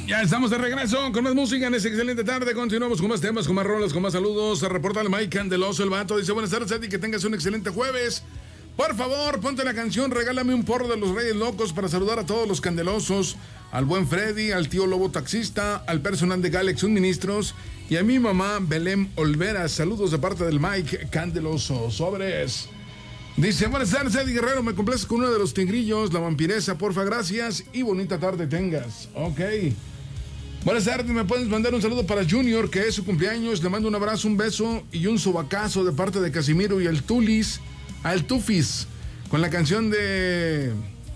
Ya estamos de regreso con más música en esta excelente tarde. Continuamos con más temas, con más rolas, con más saludos. Se reporta el Mike Candeloso, el vato. Dice, buenas tardes, Eddie, que tengas un excelente jueves. Por favor, ponte la canción Regálame un porro de los Reyes Locos para saludar a todos los candelosos, al buen Freddy, al tío Lobo Taxista, al personal de Galaxy Suministros y a mi mamá Belén Olvera. Saludos de parte del Mike Candeloso. Sobres. Dice, buenas tardes, Eddie Guerrero, me complaces con uno de los tigrillos, la vampiresa, porfa, gracias y bonita tarde tengas. Ok. Buenas tardes, me puedes mandar un saludo para Junior, que es su cumpleaños. Le mando un abrazo, un beso y un sobacazo de parte de Casimiro y el Tulis, al Tufis, con la canción de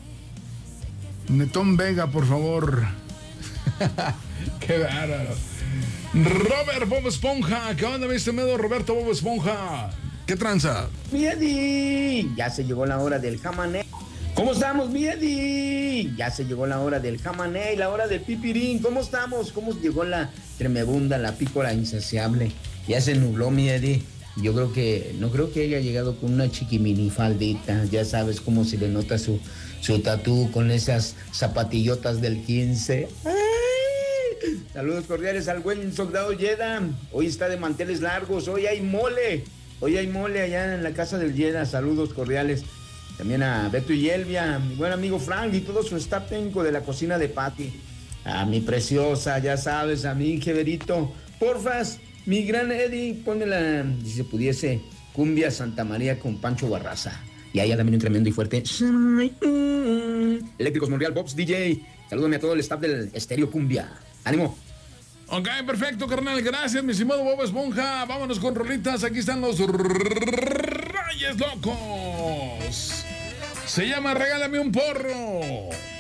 Tom Vega, por favor. Qué bárbaro. Robert Bob Esponja, ¿qué onda, mi estimado Roberto Bob Esponja? ¿Qué tranza? Mi Eddie, ya se llegó la hora del jamané. ¿Cómo estamos, mi Eddie? Ya se llegó la hora del jamané y la hora del pipirín. ¿Cómo estamos? ¿Cómo llegó la tremebunda, la pícora insaciable? Ya se nubló, mi Eddie. No creo que haya llegado con una chiquiminifaldita. Ya sabes cómo se le nota su tatú con esas zapatillotas del 15. ¡Ay! Saludos cordiales al buen soldado Yeda. Hoy está de manteles largos, hoy hay mole. Hoy hay mole allá en la casa del Yeda. Saludos cordiales. También a Beto y Elvia, mi buen amigo Frank y todo su staff técnico de la cocina de Pati. A mi preciosa, ya sabes, a mi Jeverito. Porfas, mi gran Eddie, pónmela, si se pudiese, cumbia Santa María con Pancho Barraza. Y ahí también un tremendo y fuerte Eléctricos Monreal Box DJ. Salúdame a todo el staff del Estéreo Cumbia. ¡Ánimo! Ok, perfecto, carnal. Gracias, mi estimado Bob Esponja. Vámonos con rolitas. Aquí están los Reyes Locos. Se llama Regálame un porro.